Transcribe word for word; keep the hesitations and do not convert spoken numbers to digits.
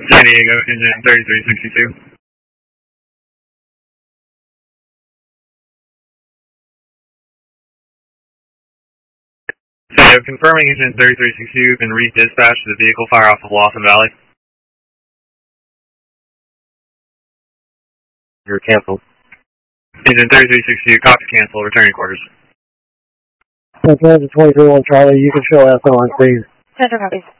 San Diego, engine thirty-three sixty-two. So, confirming engine thirty-three sixty-two, been redispatched to the vehicle fire off of Lawson Valley. You're canceled. Engine thirty-three sixty-two, copy cancel, returning quarters. Central Engine twenty-three one Charlie, you can show S O on screen. Center copies.